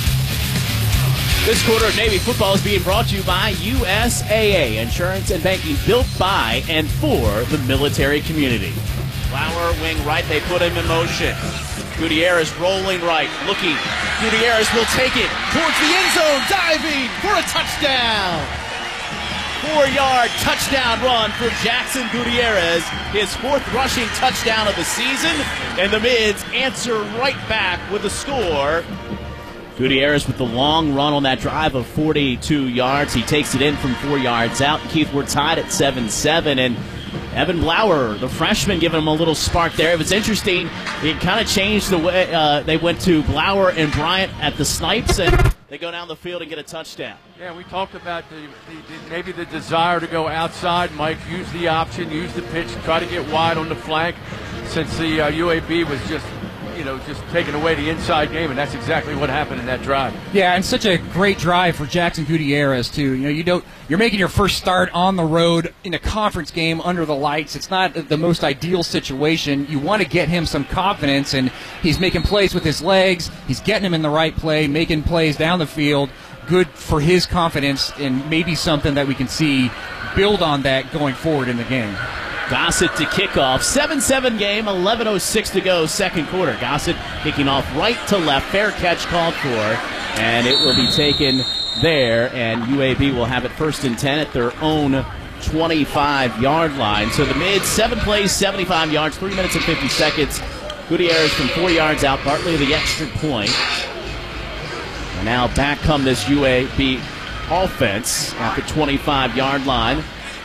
This quarter of Navy football is being brought to you by USAA, insurance and banking built by and for the military community. Flower wing right, they put him in motion. Gutierrez rolling right, looking. Gutierrez will take it towards the end zone, diving for a touchdown. 4-yard touchdown run for Jackson Gutierrez, his 4th rushing touchdown of the season, and the Mids answer right back with a score. Gutierrez with the long run on that drive of 42 yards. He takes it in from 4 yards out. Keith, we're tied at 7-7, and Evan Blauer, the freshman, giving him a little spark there. It was interesting. It kind of changed the way they went to Blauer and Bryant at the snipes, and they go down the field and get a touchdown. Yeah, we talked about maybe the desire to go outside. Mike used the option, used the pitch, try to get wide on the flank, since the UAB was just taking away the inside game, and that's exactly what happened in that drive. Yeah, and such a great drive for Jackson Gutierrez too. You're making your first start on the road in a conference game under the lights. It's not the most ideal situation. You want to get him some confidence, and he's making plays with his legs. He's getting him in the right play, making plays down the field. Good for his confidence, and maybe something that we can see build on that going forward in the game. Gossett to kickoff. 7-7 game, 11:06 to go, second quarter. Gossett kicking off right to left. Fair catch called for, and it will be taken there, and UAB will have it 1st and 10 at their own 25-yard line. So the Mids, 7 plays, 75 yards, 3 minutes and 50 seconds. Gutierrez from 4 yards out, Bartley the extra point. And now back come this UAB offense at the 25-yard line.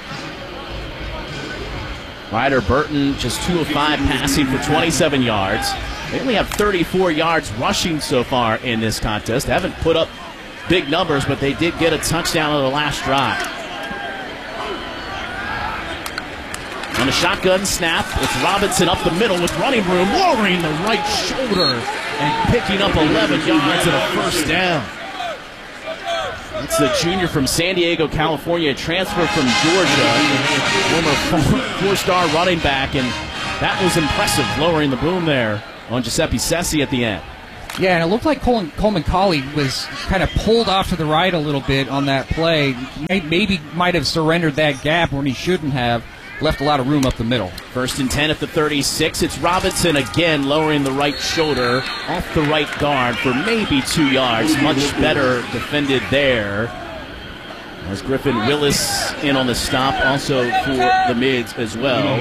Ryder Burton just 2 of 5 passing for 27 yards. They only have 34 yards rushing so far in this contest. They haven't put up big numbers, but they did get a touchdown on the last drive. On a shotgun snap, it's Robinson up the middle with running room, lowering the right shoulder and picking up 11 yards and a first down. That's the junior from San Diego, California, transfer from Georgia, former four-star running back, and that was impressive, lowering the boom there on Giuseppe Sessi at the end. Yeah, and it looked like Coleman Colley was kind of pulled off to the right a little bit on that play. Maybe might have surrendered that gap when he shouldn't have. Left a lot of room up the middle. 1st and 10 at the 36. It's Robinson again, lowering the right shoulder off the right guard for maybe 2 yards. Much better defended there. As Griffin Willis in on the stop, also for the mids as well.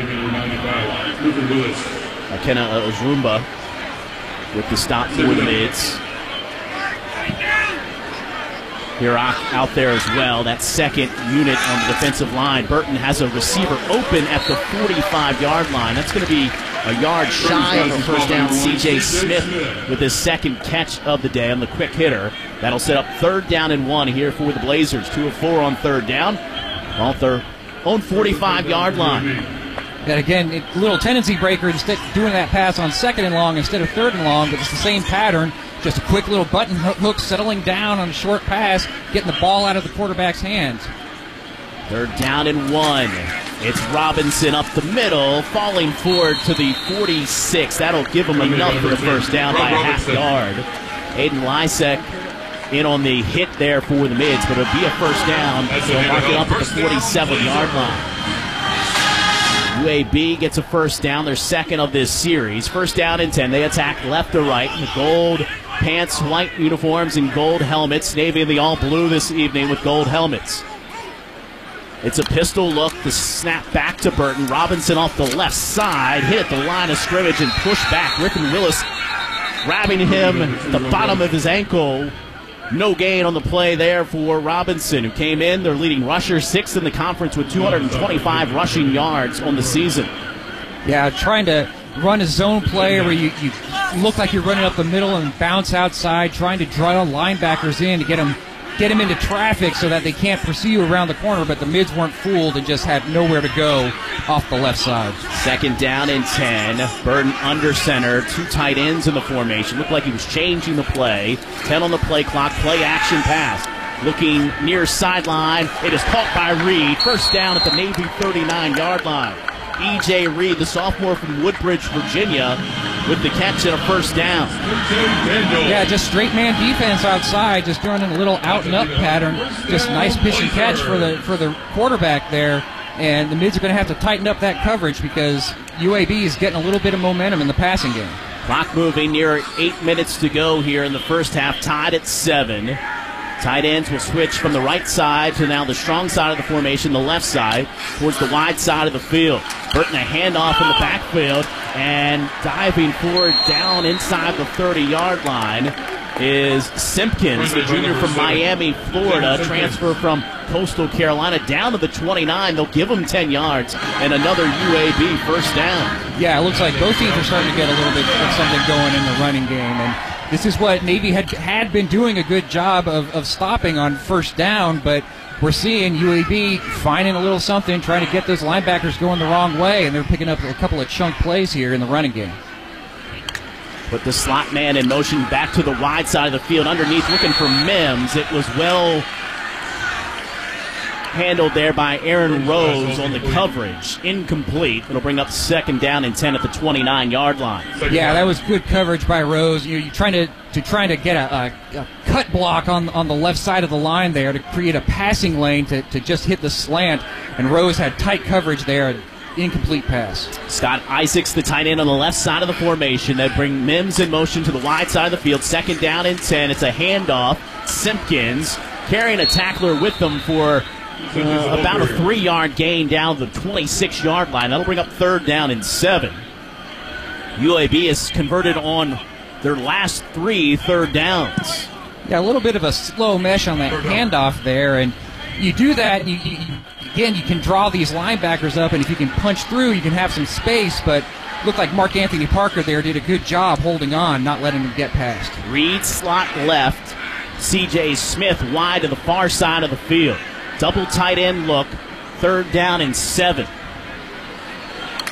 Akena Ozrumba with the stop for the mids. Hirak out there as well, that second unit on the defensive line. Burton has a receiver open at the 45-yard line. That's going to be a yard shy of a first down. C.J. Smith with his second catch of the day on the quick hitter. That'll set up 3rd down and 1 here for the Blazers. 2 of 4 on 3rd down off their own 45-yard line. And again, a little tendency breaker, instead doing that pass on 2nd and long instead of 3rd and long, but it's the same pattern. Just a quick little button hook, settling down on a short pass, getting the ball out of the quarterback's hands. 3rd down and 1. It's Robinson up the middle, falling forward to the 46. That'll give him enough for the first down by a half yard. Aiden Lysek in on the hit there for the mids, but it'll be a first down. They'll mark it up at the 47-yard line. UAB gets a first down, their second of this series. 1st down and 10. They attack left to right in the gold pants, white uniforms, and gold helmets. Navy in the all-blue this evening with gold helmets. It's a pistol look, the snap back to Burton. Robinson off the left side, hit at the line of scrimmage and pushed back. Griffin Willis grabbing him at the bottom of his ankle. No gain on the play there for Robinson, who came in, their leading rusher, 6th in the conference with 225 rushing yards on the season. Yeah, trying to run a zone play where you look like you're running up the middle and bounce outside, trying to draw linebackers in to get them into traffic so that they can't pursue you around the corner, but the mids weren't fooled and just had nowhere to go off the left side. 2nd down and 10. Burton under center, 2 tight ends in the formation. Looked like he was changing the play. 10 on the play clock, play action pass. Looking near sideline. It is caught by Reed. First down at the Navy 39-yard line. E.J. Reed, the sophomore from Woodbridge, Virginia, with the catch and a first down. Yeah, just straight man defense outside, just doing a little out and up pattern. Just nice pitch and catch for the quarterback there. And the mids are going to have to tighten up that coverage because UAB is getting a little bit of momentum in the passing game. Clock moving, near 8 minutes to go here in the first half, tied at 7. Tight ends will switch from the right side to now the strong side of the formation, the left side, towards the wide side of the field. Burton a handoff in the backfield, and diving forward down inside the 30-yard line is Simpkins, the junior from Miami, Florida, transfer from Coastal Carolina, down to the 29. They'll give him 10 yards and another UAB first down. Yeah, it looks like both teams are starting to get a little bit of something going in the running game, and this is what Navy had been doing a good job of stopping on first down, but we're seeing UAB finding a little something, trying to get those linebackers going the wrong way, and they're picking up a couple of chunk plays here in the running game. Put the slot man in motion back to the wide side of the field, underneath looking for Mims. It was well handled there by Aaron Rose on the coverage. Incomplete. It'll bring up 2nd down and 10 at the 29-yard line. Yeah, that was good coverage by Rose. You're trying to get a cut block on the left side of the line there to create a passing lane to just hit the slant, and Rose had tight coverage there. Incomplete pass. Scott Isaacs, the tight end on the left side of the formation. They bring Mims in motion to the wide side of the field. 2nd down and 10. It's a handoff. Simpkins carrying a tackler with them for about a 3-yard gain down the 26-yard line. That'll bring up 3rd down and 7. UAB has converted on their last 3 third downs. Yeah, a little bit of a slow mesh on that handoff there, and you do that, you can draw these linebackers up, and if you can punch through, you can have some space, but looked like Mark Anthony Parker there did a good job holding on, not letting him get past. Reed slot left, C.J. Smith wide to the far side of the field. Double tight end look, 3rd down and 7.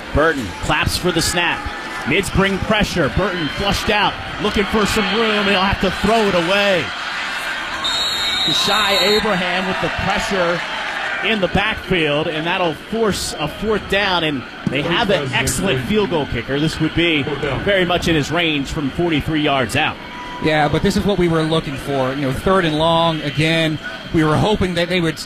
Burton claps for the snap. Mids bring pressure. Burton flushed out, looking for some room, and he'll have to throw it away. Josiah Abraham with the pressure in the backfield, and that'll force a 4th down, and they have an excellent field goal kicker. This would be very much in his range from 43 yards out. Yeah, but this is what we were looking for. 3rd and long again. We were hoping that they would